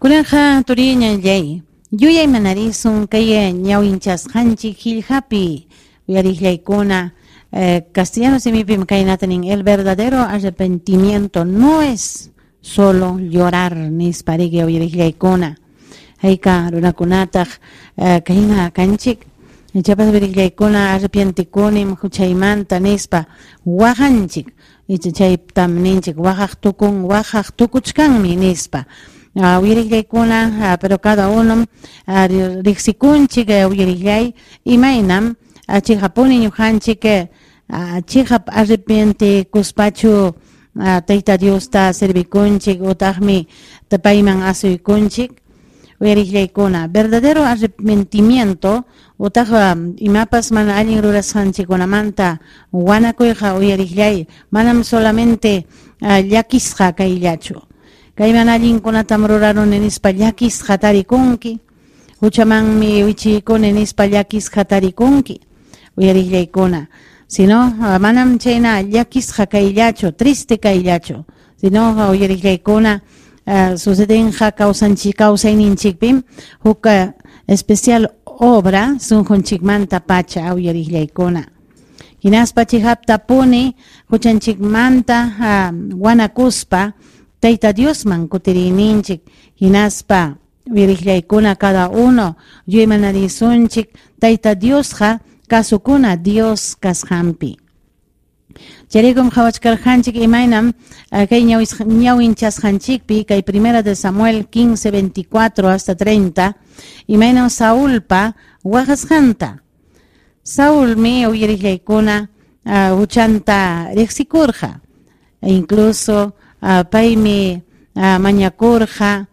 Kulenja turiña yay. Yuyay manarisun kaya ñawinchas hanchi hilhapi. Uyarihlaykuna castellano semipim kainatanin el verdadero arrepentimiento no es solo llorar nisparige uyarihlaykuna. Hayka runakunataq kaina kanchik. Chapas uyarihlaykuna arrepientikunim huchaymanta nispa wahanchik. Chay tamninchik wahaq tukuchkanmi nispa. Uyarihlaykuna pero cada uno riqsikunchik uyarihlay imaynam chihapuni ñuqanchik chihap arrepientikuspachu Tayta Diosta servikunchik utaqmi payman asuykunchik uyarihlaykuna verdadero arrepentimiento utaq imapas mana allin rurasqanchikkunamanta wanakuyqa uyarihlay manam solamente llakisqa kayllachu kayman allinkunatam ruraron nispa llakisqa tarikunki huchamanmi wichiykuni nispa llakisqa tarikunki uyarihlaykuna sino manam chayna llakisqa kayllachu triste kayllachu sino uyarihlaykuna sucedenqa kawsayninchikpim huk especial obra sunqunchikmanta pacha uyarihlaykuna hinaspa chihaptapuni huchanchikmanta wanakuspa Tayta Diosman kutiriyninchik hinaspa uyarihlaykuna cada uno yuymanarizunchik Tayta Diosqa kasukuna Dios kasqanpi. Charikum hawachkarqanchik imaynam kay ñawinchasqanchikpi kay 1 de Samuel 15:24 hasta 30 imaynam Saulpa waqasqanta. Saulmi uyarihlaykuna huchanta riqsikurqa incluso paymi mañakurqa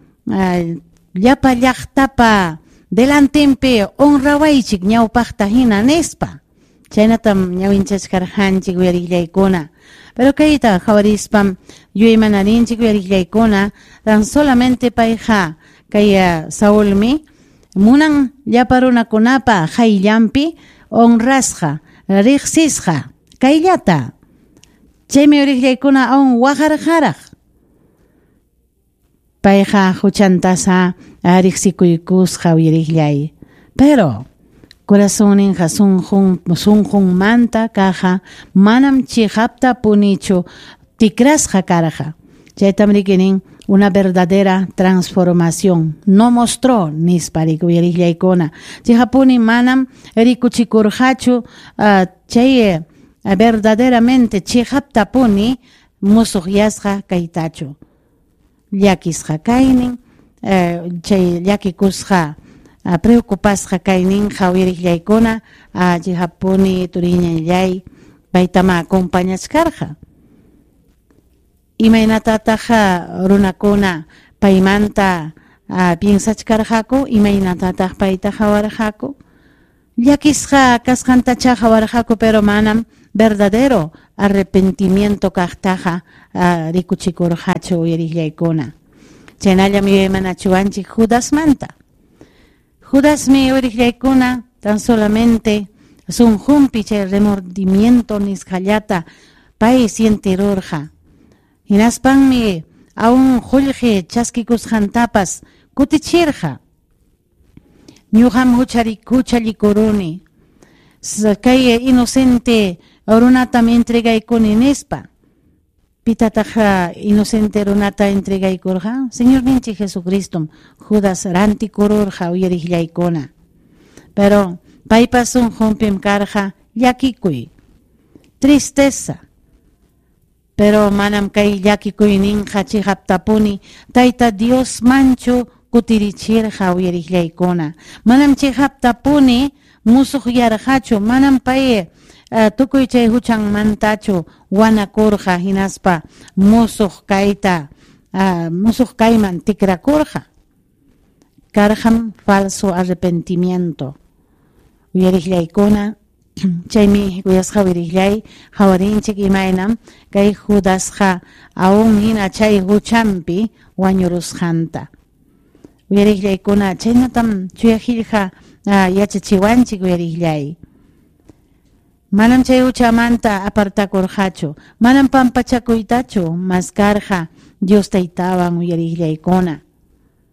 llapa llaqtapa delantempi honrawaychik ñawpaqta hina nispa chaynatam ñawinchaskarqanchik uyarihlaykuna pero kayta hawarispam yuymanarinchik uyarihlaykuna tan solamente payqa kay Saulmi munan llapa runakunapa hayllampi honrasqa riqsisqa kayllata chaymi uyarihlaykuna aún waqarqaraq payqa huchantasa riqsikuykusqa uyarihlay pero corazoninqa sunqunmanta kaqa manam chihapta punichu tikrasqa karqa chaytam rikinin una verdadera transformación no mostró nisparik uyarihlaykuna chihapuni manam rikuchikurqachu chay verdaderamente chihapta puni musuqyasqa kaytachu llakisqa kaynin chay llakikusqa preocupasqa kayninqa uyarihlaykuna chihapuni turiñallay paytama acompañachkarqa imaynatataq runakuna paymanta piensachkarqaku imaynatataq payta hawarqaku llakisqa kasqantacha hawarqaku pero manam verdadero arrepentimiento kaqtaqa rikuchikurqachu uyarihlaykuna chaynallami yuymanachuwanchik Judasmi uyarihlaykuna tan solamente sunqunpi chay remordimiento nisqallata pay sientirurqa hinaspanmi aún qullqi chaskikusqantapas kutichirqa ñuqam huchallikuruni kay inocente runatam entregaykuni nispa pitataq inocente runata entregaykurqa Señor ninchik Jesucristo Judas rantikururqa uyarihlaykuna pero paypas sunqunpim karqa llakikuy tristeza pero manam kay llakikuyninqa chihaptapuni Tayta Dios manchu kutirichirqa uyarihlaykuna manam chihaptapuni musuqyarqachu manam pay tukuy chay huchanmantachu wanakurqa hinaspa musuq kayman tikrakurqa karqam falso arrepentimiento uyarihlaykuna chaymi kuyasqa uyarihlay hawarinchik imaynam kay Judasqa aún hina chay huchanpi wañurusqanta uyarihlaykuna chaynatam chuyajilqa yachachiwanchik uyarihlay manam chay huchamanta apartakurqachu manam pampachakuytachu maskarqa Dios taytawan uyarihlaykuna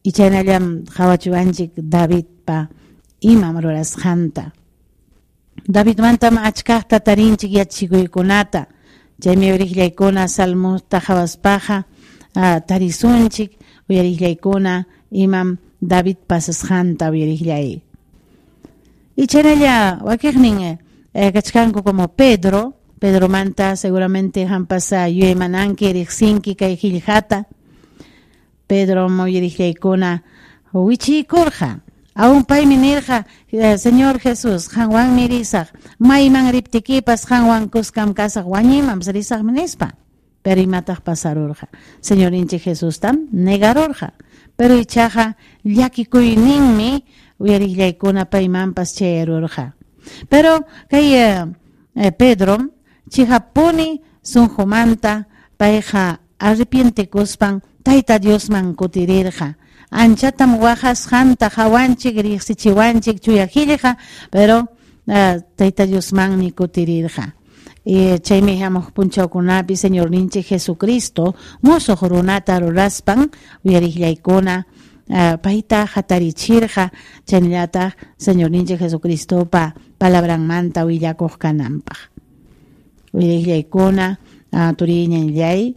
y chaynallam hawachuanchik David pa imam rurasqanta. David mantam achkaqta tarinchik yachachikuykunata, chaymi uyariqllaykuna salmusta hawaspaqa tarisunchik uyariqllaykuna imam David pasasqanta uyariqllay. Y chaynalla wakiqnin kachkanku como Pedro manta seguramente hampasa yuemananki riqsinki kay qillqata. Pedro uyariqllaykuna wichikurqa. Aún paymi nirqa, Señor Jesús, hanwan mirisaq, mayman riptikipas hanwan kuskam kasaq wañimam risaq nispa. Pero imataq pasarurqa. Señor inchi Jesús tam negarurqa. Pero ichaqa llakikuyninmi uyariqllaykuna paymanpas chayarurqa. Pero kay Pedro chihapuni sunqumanta payqa arrepientikuspan Tayta Diosman kutirirqa. Anchatam waqasqanta hawanchik riqsichiwanchik chuyaqillqa, pero Tayta Diosmanmi kutirirqa. Chaymi hamuq punchawkunapi Señor ninchik Jesucristo musuq runata ruraspan uyariqllaykuna payta hatarichirqa, chaynallataq Señor ninchik Jesucristopa palabranmanta willakuq kananpaq. Uyariqllaykuna turiñanllay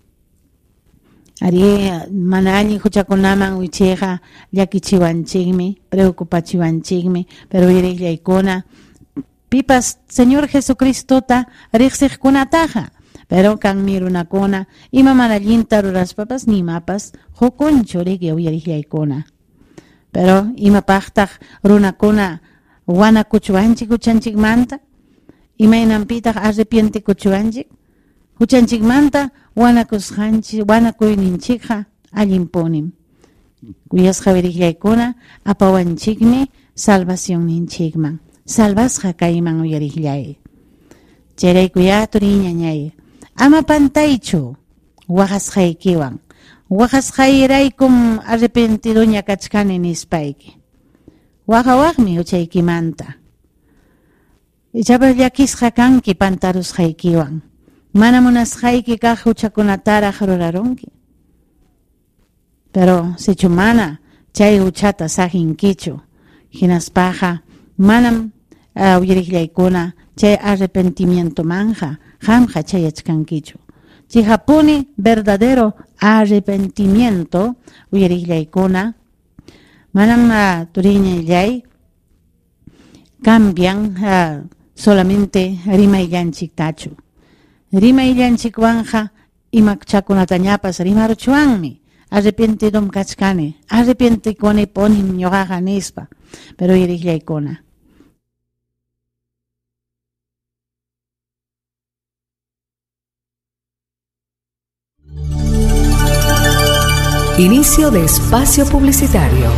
ari mana allin huchakunaman wichayqa llakichiwanchikmi, preocupachiwanchikmi, pero uyariqllaykuna pipas Señor Jesucristota riqsiqkunataqa, pero kanmi runakuna ima mana allinta ruraspapas nimapas hukunchu riqi uyariqllaykuna. Pero imapaqtaq runakuna wanakuchwanchik huchanchikmanta, imaynanpitaq arrepientikuchwanchik, huchanchikmanta wanakuyninchikqa allinpunim. Kuyasqa uyariqllaykuna apawanchikmi salvación ninchikman. Salvasqa kayman uyariqllay. Chayraykuyá turiñañay. Ama pantaychu waqasqaykiwan. Waqasqayraykum arrepentiduña kachkani nispayki. Waqawaqmi huchaykimanta. Ichapas llakisqa kanki pantarusqaykiwan. Mana munasqayki kaq huchakunataraq rurarunki. Pero sichu mana chay huchata sahinkichu, hinaspaqa manam uyariqllaykuna chay arrepentimiento manja hamqa chayachkankichu. Chihapuni verdadero arrepentimiento uyariqllaykuna manam turiñayllay cambian solamente rimayllanchiktachu. Rimayllanchikwanja imakchakunatañapas rimaruchuanmi arrepentidum kachkani, arrepentikuni ponim ñuqaqa nispa, pero uyariqllaykuna. Inicio de espacio publicitario.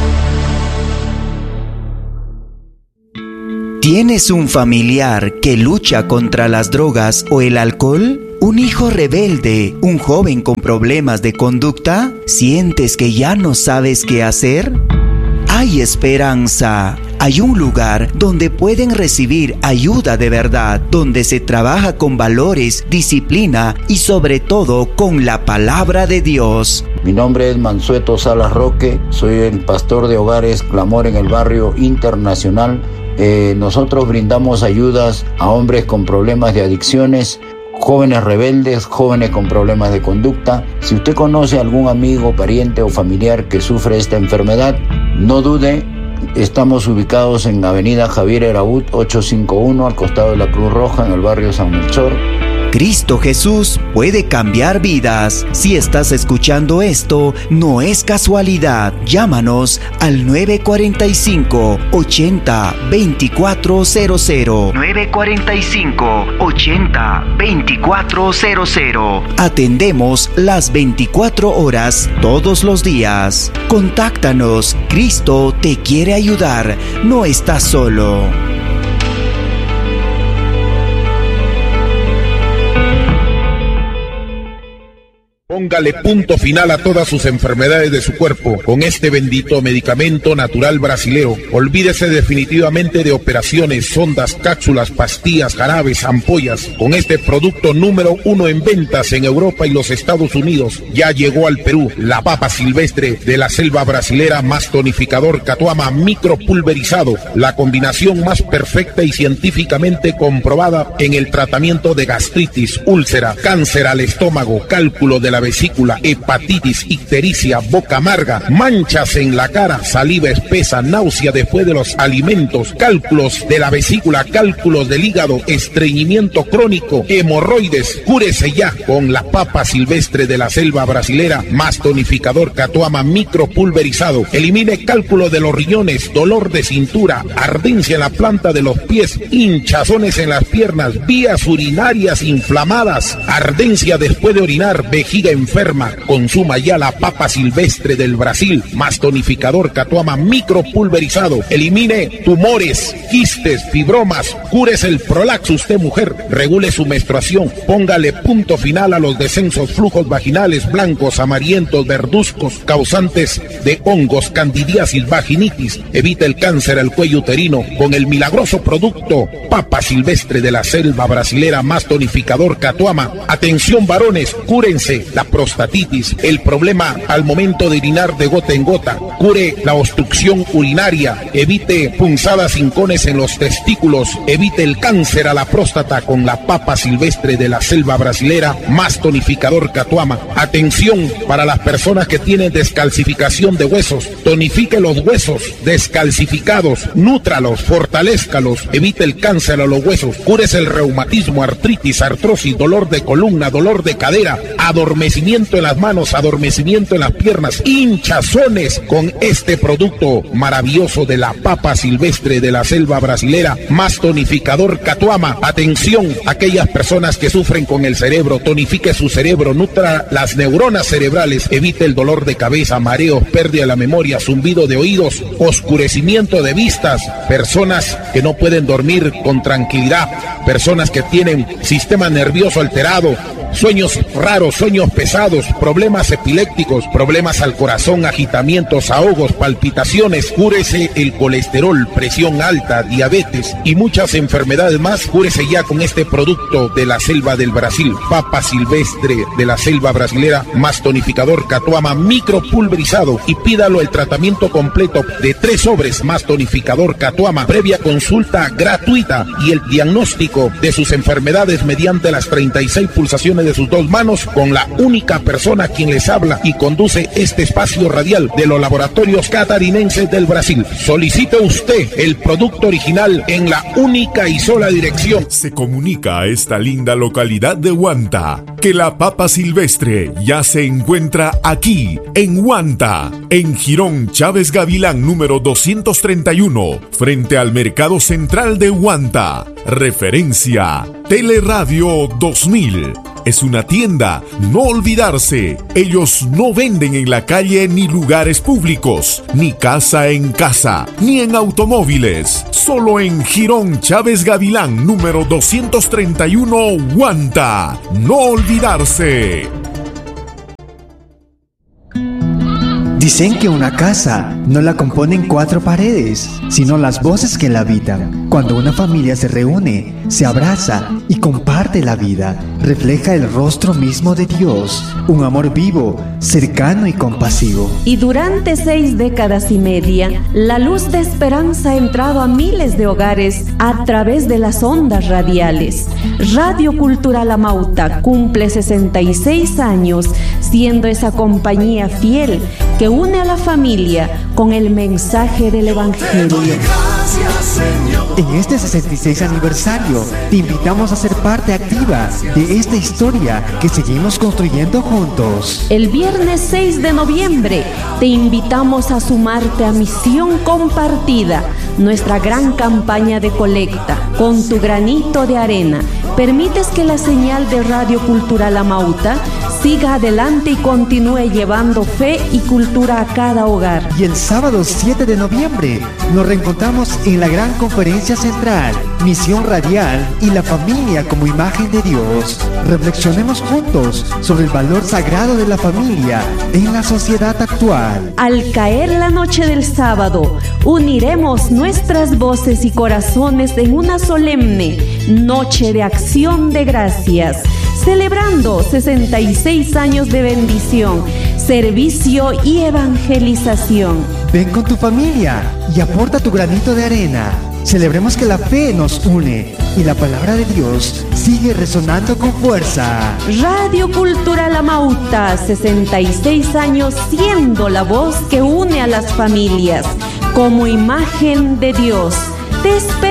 ¿Tienes un familiar que lucha contra las drogas o el alcohol? ¿Un hijo rebelde? ¿Un joven con problemas de conducta? ¿Sientes que ya no sabes qué hacer? Hay esperanza. Hay un lugar donde pueden recibir ayuda de verdad, donde se trabaja con valores, disciplina y sobre todo con la palabra de Dios. Mi nombre es Mansueto Salas Roque, soy el pastor de hogares Clamor en el barrio Internacional. Nosotros brindamos ayudas a hombres con problemas de adicciones, jóvenes rebeldes, jóvenes con problemas de conducta. Si usted conoce a algún amigo, pariente o familiar que sufre esta enfermedad, no dude. Estamos ubicados en Avenida Javier Eraúd 851 al costado de la Cruz Roja en el barrio San Melchor. Cristo Jesús puede cambiar vidas. Si estás escuchando esto, no es casualidad. Llámanos al 945-80-2400. 945-80-2400. Atendemos las 24 horas todos los días. Contáctanos. Cristo te quiere ayudar. No estás solo. Póngale punto final a todas sus enfermedades de su cuerpo con este bendito medicamento natural brasilero. Olvídese definitivamente de operaciones, sondas, cápsulas, pastillas, jarabes, ampollas. Con este producto número 1 en ventas en Europa y los Estados Unidos, ya llegó al Perú la papa silvestre de la selva brasilera más tonificador Catuama micropulverizado, la combinación más perfecta y científicamente comprobada en el tratamiento de gastritis, úlcera, cáncer al estómago, cálculo de la vesícula, hepatitis, ictericia, boca amarga, manchas en la cara, saliva espesa, náusea después de los alimentos, cálculos de la vesícula, cálculos del hígado, estreñimiento crónico, hemorroides. Cúrese ya con la papa silvestre de la selva brasilera más tonificador Catuama micropulverizado. Elimine cálculo de los riñones, dolor de cintura, ardencia en la planta de los pies, hinchazones en las piernas, vías urinarias inflamadas, ardencia después de orinar, vejiga enferma. Consuma ya la papa silvestre del Brasil más tonificador Catuama micropulverizado. Elimine tumores, quistes, fibromas. Cúrese el prolaxus de mujer. Regule su menstruación. Póngale punto final a los descensos, flujos vaginales blancos, amarillentos, verduzcos, causantes de hongos, candidiasis, vaginitis. Evita el cáncer al cuello uterino con el milagroso producto papa silvestre de la selva brasilera más tonificador Catuama. Atención varones, cúrense la prostatitis, el problema al momento de orinar de gota en gota. Cure la obstrucción urinaria, evite punzadas, hincones en los testículos, evite el cáncer a la próstata con la papa silvestre de la selva brasilera más tonificador Catuama. Atención para las personas que tienen descalcificación de huesos, tonifique los huesos descalcificados, nútralos, fortalézcalos, evite el cáncer a los huesos, cúrese el reumatismo, artritis, artrosis, dolor de columna, dolor de cadera, adormecimiento en las manos, adormecimiento en las piernas, hinchazones con este producto maravilloso de la papa silvestre de la selva brasilera más tonificador Catuama. Atención, aquellas personas que sufren con el cerebro, tonifique su cerebro, nutra las neuronas cerebrales, evite el dolor de cabeza, mareos, pérdida de la memoria, zumbido de oídos, oscurecimiento de vistas, personas que no pueden dormir con tranquilidad, personas que tienen sistema nervioso alterado, sueños raros, sueños pesados, problemas epilépticos, problemas al corazón, agitamientos, ahogos, palpitaciones. Cúrese el colesterol, presión alta, diabetes y muchas enfermedades más. Cúrese ya con este producto de la selva del Brasil, papa silvestre de la selva brasilera más tonificador Catuama micropulverizado, y pídalo el tratamiento completo de 3 sobres más tonificador Catuama, previa consulta gratuita y el diagnóstico de sus enfermedades mediante las 36 pulsaciones de sus 2 manos con la única persona quien les habla y conduce este espacio radial de los laboratorios catarinenses del Brasil. Solicite usted el producto original en la única y sola dirección. Se comunica a esta linda localidad de Huanta que la papa silvestre ya se encuentra aquí en Huanta, en Girón Chávez Gavilán número 231, frente al Mercado Central de Huanta. Referencia Teleradio 2000. Es una tienda, no olvidarse. Ellos no venden en la calle ni lugares públicos, ni casa en casa, ni en automóviles. Solo en Girón Chávez Gavilán, número 231, Huanta. No olvidarse. Dicen que una casa no la componen 4 paredes, sino las voces que la habitan. Cuando una familia se reúne, se abraza y comparte la vida, refleja el rostro mismo de Dios, un amor vivo, cercano y compasivo. Y durante 6 décadas y media, la luz de esperanza ha entrado a miles de hogares a través de las ondas radiales. Radio Cultural Amauta cumple 66 años, siendo esa compañía fiel que une a la familia con el mensaje del Evangelio. En este 66 aniversario, te invitamos a ser parte activa de esta historia que seguimos construyendo juntos. El viernes 6 de noviembre, te invitamos a sumarte a Misión Compartida, nuestra gran campaña de colecta. Con tu granito de arena, permites que la señal de Radio Cultural Amauta siga adelante y continúe llevando fe y cultura a cada hogar. Y el sábado 7 de noviembre nos reencontramos en la gran conferencia central, Misión Radial y la familia como imagen de Dios. Reflexionemos juntos sobre el valor sagrado de la familia en la sociedad actual. Al caer la noche del sábado, uniremos nuestras voces y corazones en una solemne noche de acción de gracias, celebrando 66 años de bendición, servicio y evangelización. Ven con tu familia y aporta tu granito de arena. Celebremos que la fe nos une y la palabra de Dios sigue resonando con fuerza. Radio Cultural Amauta, 66 años siendo la voz que une a las familias como imagen de Dios. Te espero.